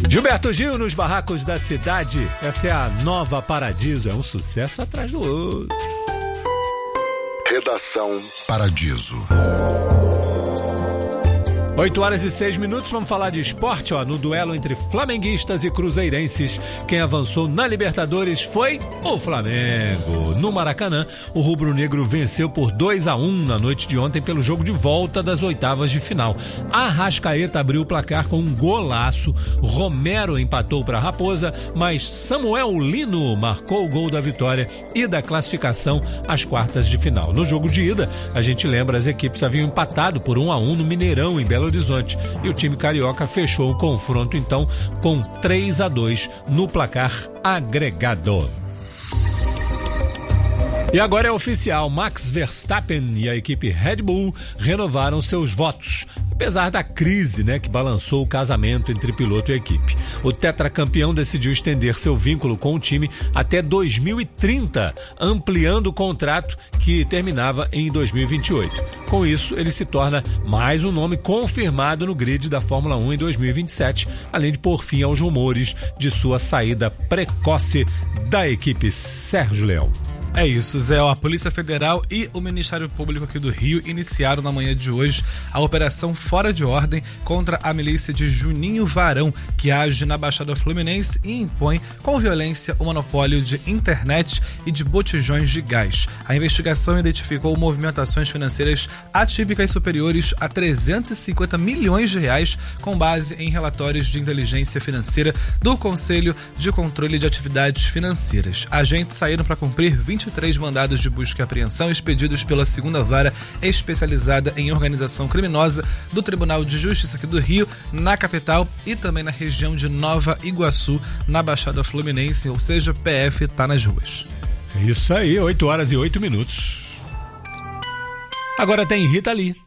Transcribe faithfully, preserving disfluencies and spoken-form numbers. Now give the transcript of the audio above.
Gilberto Gil nos barracos da cidade. Essa é a Nova Paradiso. É um sucesso atrás do outro. Redação Paradiso. oito horas e seis minutos, vamos falar de esporte, ó, no duelo entre flamenguistas e cruzeirenses. Quem avançou na Libertadores foi o Flamengo. No Maracanã, o rubro-negro venceu por dois a um na noite de ontem pelo jogo de volta das oitavas de final. Arrascaeta abriu o placar com um golaço, Romero empatou para a Raposa, mas Samuel Lino marcou o gol da vitória e da classificação às quartas de final. No jogo de ida, a gente lembra, as equipes haviam empatado por um a um no Mineirão, em Belo Horizonte, e o time carioca fechou o confronto então com três a dois no placar agregado. E agora é oficial, Max Verstappen e a equipe Red Bull renovaram seus votos, apesar da crise, né, que balançou o casamento entre piloto e equipe. O tetracampeão decidiu estender seu vínculo com o time até dois mil e trinta, ampliando o contrato que terminava em dois mil e vinte e oito. Com isso, ele se torna mais um nome confirmado no grid da Fórmula um em dois mil e vinte e sete, além de pôr fim aos rumores de sua saída precoce da equipe. Sérgio Leão. É isso, Zé. A Polícia Federal e o Ministério Público aqui do Rio iniciaram na manhã de hoje a Operação Fora de Ordem contra a milícia de Juninho Varão, que age na Baixada Fluminense e impõe com violência o monopólio de internet e de botijões de gás. A investigação identificou movimentações financeiras atípicas superiores a trezentos e cinquenta milhões de reais, com base em relatórios de inteligência financeira do Conselho de Controle de Atividades Financeiras. Agentes saíram para cumprir vinte e três mandados de busca e apreensão expedidos pela segunda Vara Especializada em Organização Criminosa do Tribunal de Justiça aqui do Rio, na capital e também na região de Nova Iguaçu, na Baixada Fluminense, ou seja, P F tá nas ruas. Isso aí, oito horas e oito minutos. Agora tem Rita Lee.